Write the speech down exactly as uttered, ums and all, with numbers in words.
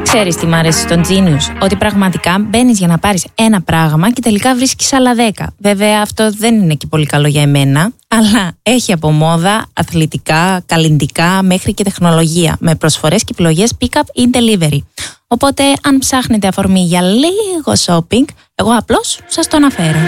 Ξέρεις τι μ' αρέσει στον Genius? Ότι πραγματικά μπαίνεις για να πάρεις ένα πράγμα και τελικά βρίσκεις άλλα δέκα. Βέβαια αυτό δεν είναι και πολύ καλό για εμένα, αλλά έχει από μόδα, αθλητικά, καλλυντικά μέχρι και τεχνολογία, με προσφορές και επιλογές pick-up ή delivery. Οπότε αν ψάχνετε αφορμή για λίγο shopping, εγώ απλώς σας το αναφέρω.